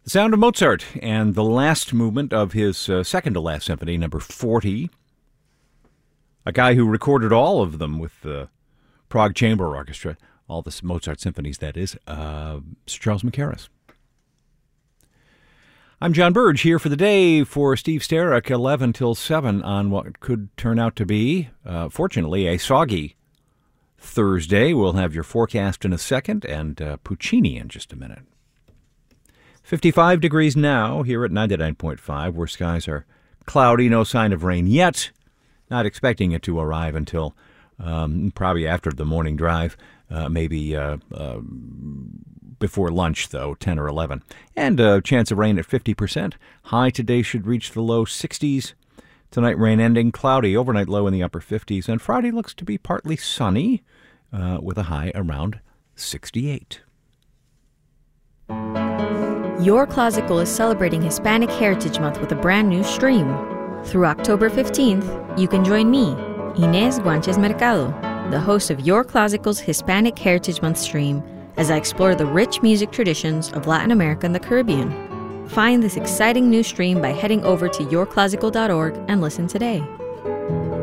The Sound of Mozart and the last movement of his second-to-last symphony, number 40. A guy who recorded all of them with the Prague Chamber Orchestra, all the Mozart symphonies, that is, Sir Charles Mackerras. I'm John Burge here for the day for Steve Starrick, 11 till 7 on what could turn out to be, fortunately, a soggy Thursday. We'll have your forecast in a second and Puccini in just a minute. 55 degrees now here at 99.5, where skies are cloudy, no sign of rain yet. Not expecting it to arrive until probably after the morning drive, maybe before lunch, though, 10 or 11. And a chance of rain at 50%. High today should reach the low 60s. Tonight, rain ending, cloudy, overnight low in the upper 50s. And Friday looks to be partly sunny, with a high around 68. Your Classical is celebrating Hispanic Heritage Month with a brand new stream. Through October 15th, you can join me, Inés Guanches Mercado, the host of Your Classical's Hispanic Heritage Month stream, as I explore the rich music traditions of Latin America and the Caribbean. Find this exciting new stream by heading over to yourclassical.org and listen today.